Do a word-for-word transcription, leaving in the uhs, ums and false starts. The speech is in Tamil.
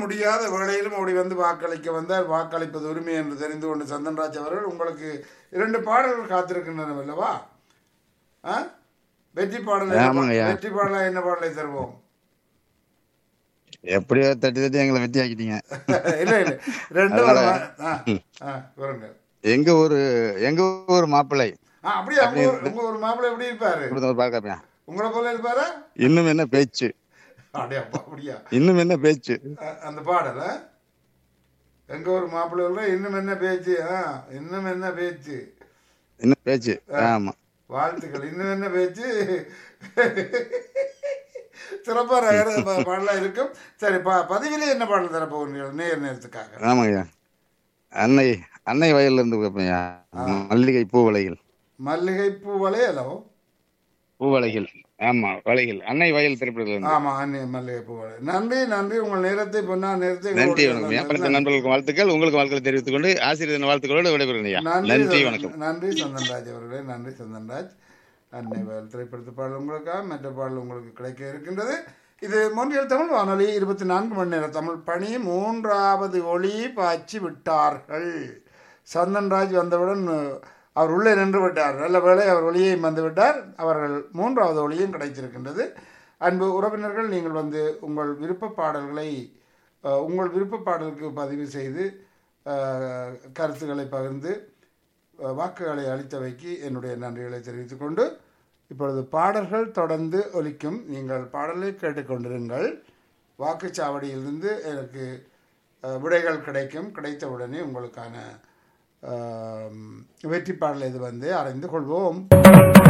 முடியாத வேளையிலும் ஓடி வந்து வாக்களிக்க வந்தால் வாக்களிப்பது உரிமை என்று தெரிந்து கொண்டு சந்தன்ராஜ் அவர்கள் உங்களுக்கு இரண்டு பாடல்கள் காத்திருக்கின்றன அல்லவா? ஆ? வெற்றி பாடல் என்ன பா- ஆமாங்கய்யா. வெற்றி பாடலா என்ன பாடலை தருவோம்? எப்படியோ தட்டி தட்டி எங்களை வெட்டி ஆக்கிட்டீங்க. இல்ல இல்ல ரெண்டு அதனால ஒரு மா- ஆ, ஆ, வருங்க. எங்க ஊரு எங்க ஊர் மாப்பிள்ளை ஆ, அப்படியே உங்க அப்படி ஊர் உங்க ஒரு மாப்பிள்ளை எப்படி இருப்பாரு? ஒரு பார்க்காப்பியா. உங்களை போல இருப்பாரா? இன்னும் என்ன பேச்சு, அப்படியே அப்பா அப்படியா? இன்னும் என்ன பேச்சு. அ- அந்த பாடல் ஆ? எங்க ஒரு மாப்பிள்ளை இன்னும் என்ன பேச்சு? ஆ, இன்னும் என்ன பேச்சு? இன்னும் பேச்சு. ஆமா. வாழ்த்துக்கள். இன்னும் என்ன பேச்சு? சிறப்பா ரகர பா- பாடலா இருக்கும். சரி, ப பதிவிலே என்ன பாடல் தரப்போகிறீர்கள் நேர் நேரத்துக்காக? ஆமாங்கய்யா. அன்னை அன்னை வயல்ல இருந்து கேட்பேன்யா. மல்லிகை பூ வளைகள். மல்லிகை பூ வளையலோ? பூ வளைகள். ஆமா, வளைகள். அன்னை வயல் திரைப்படத்துல இருந்து. ஆமா, அன்னி மல்லிகை பூ வளையல். நன்றி நன்றி. உங்கள் நேரத்தை பொன்னா நேரத்தை நன்றி எங்களோடு வணக்கம். நன்றி. படித்த நண்பர்களுக்கு வாழ்த்துக்கள், உங்களுக்கு வாழ்த்துக்கள் தெரிவித்துக் கொண்டு ஆசிரியர் தின வாழ்த்துக்களோடு விடைபெறுகிறேன். நன்றி நன்றி சந்தன்- வணக்கம். நன்றி சந்தன்ராஜ் அவர்களே. நன்றி சந்தன்ராஜ். அன்னை வயல் திரைப்படத்து பாடல் உங்களுக்காக, மற்ற பாடல் உங்களுக்கு கிடைக்க இருக்கின்றது. இது மொன்றியல் தமிழ் வானொலி இருபத்தி நான்கு மணி நேர தமிழ் பணி. மூன்றாவது ஒளி பாய்ச்சி விட்டார்கள். சந்தன்ராஜ் வந்தவுடன் அவர் உள்ளே நின்று விட்டார். நல்ல வேளை அவர் ஒளியை வந்து விட்டார். அவர்கள் மூன்றாவது ஒளியும் கிடைத்திருக்கின்றது. அன்பு உறவினர்கள், நீங்கள் வந்து உங்கள் விருப்ப பாடல்களை அஹ், உங்கள் விருப்ப பாடலுக்கு பதிவு செய்து அஹ், கருத்துக்களை பகிர்ந்து அஹ், வாக்குகளை அளித்தவைக்கு என்னுடைய நன்றிகளை தெரிவித்துக் கொண்டு இப்பொழுது பாடல்கள் தொடர்ந்து ஒலிக்கும். நீங்கள் பாடலை கேட்டுக்கொண்டிருங்கள். வாக்குச்சாவடியிலிருந்து எனக்கு அஹ், விடைகள் கிடைக்கும். கிடைத்தவுடனே உங்களுக்கான அஹ், வெற்றி பாடல் இது வந்து அறிந்து கொள்வோம்.